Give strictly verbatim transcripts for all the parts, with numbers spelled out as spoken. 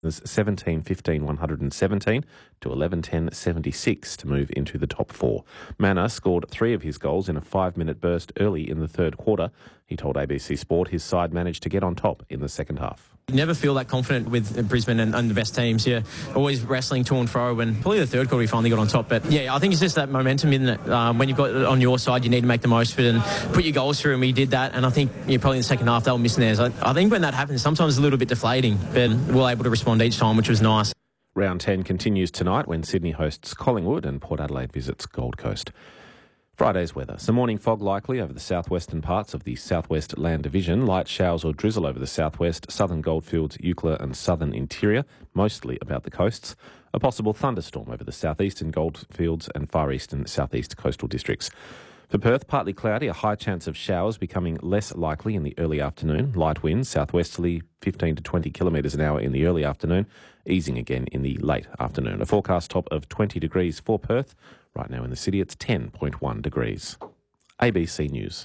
seventeen fifteen one hundred seventeen to eleven ten seventy-six to move into the top four. Manor scored three of his goals in a five-minute burst early in the third quarter. He told A B C Sport his side managed to get on top in the second half. You never feel that confident with Brisbane and, and the best teams. Yeah, always wrestling to and fro, and probably the third quarter we finally got on top. But yeah, I think it's just that momentum in that um, when you've got it on your side, you need to make the most of it and put your goals through, and we did that. And I think yeah, probably in the second half they were missing theirs. I, I think when that happens, sometimes it's a little bit deflating, but we were able to respond each time, which was nice. Round ten continues tonight when Sydney hosts Collingwood and Port Adelaide visits Gold Coast. Friday's weather. Some morning fog likely over the southwestern parts of the Southwest Land Division. Light showers or drizzle over the southwest, southern Goldfields, Eucla and southern interior, mostly about the coasts. A possible thunderstorm over the southeastern Goldfields and far eastern southeast coastal districts. For Perth, partly cloudy, a high chance of showers becoming less likely in the early afternoon. Light winds, southwesterly fifteen to twenty kilometres an hour in the early afternoon, easing again in the late afternoon. A forecast top of twenty degrees for Perth. Right now in the city, it's ten point one degrees. A B C News.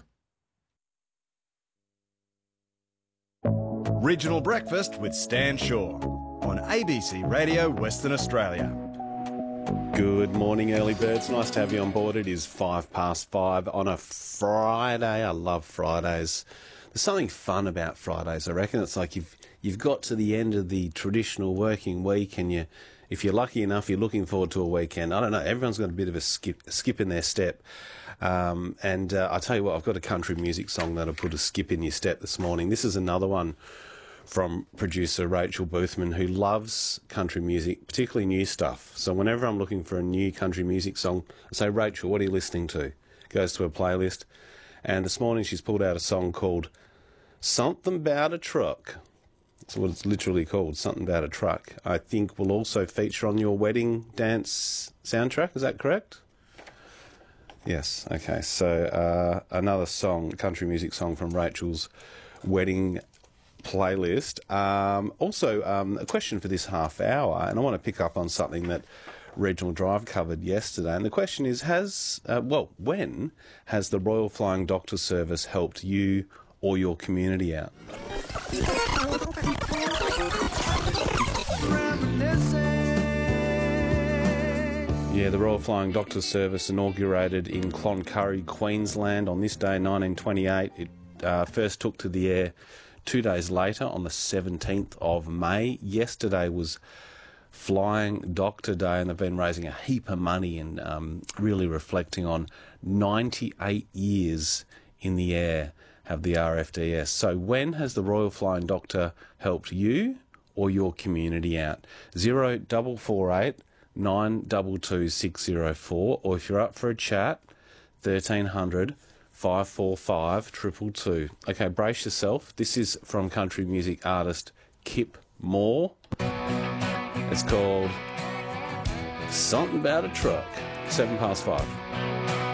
Regional Breakfast with Stan Shaw on A B C Radio Western Australia. Good morning, early birds. Nice to have you on board. It is five past five on a Friday. I love Fridays. There's something fun about Fridays, I reckon. It's like you've you've got to the end of the traditional working week, and you, if you're lucky enough, you're looking forward to a weekend. I don't know. Everyone's got a bit of a skip a skip in their step. Um, and uh, I tell you what, I've got a country music song that'll put a skip in your step this morning. This is another one from producer Rachel Boothman, who loves country music, particularly new stuff. So whenever I'm looking for a new country music song, I say, Rachel, what are you listening to? Goes to her playlist. And this morning she's pulled out a song called Something About a Truck. That's what it's literally called, Something About a Truck. I think will also feature on your wedding dance soundtrack. Is that correct? Yes. Okay. So uh, another song, country music song from Rachel's wedding playlist. Um, also, um, a question for this half hour, and I want to pick up on something that Regional Drive covered yesterday. And the question is, has, uh, well, when has the Royal Flying Doctor Service helped you or your community out? Yeah, the Royal Flying Doctor Service inaugurated in Cloncurry, Queensland on this day, nineteen twenty-eight. It uh, first took to the air two days later on the seventeenth of May. Yesterday was Flying Doctor Day, and they've been raising a heap of money and um, really reflecting on ninety-eight years in the air have the R F D S. So when has the Royal Flying Doctor helped you or your community out? Zero double four eight nine two two six zero four, or if you're up for a chat, thirteen hundred five four five two two two. Okay, brace yourself. This is from country music artist Kip Moore. It's called Something About a Truck. Seven past five.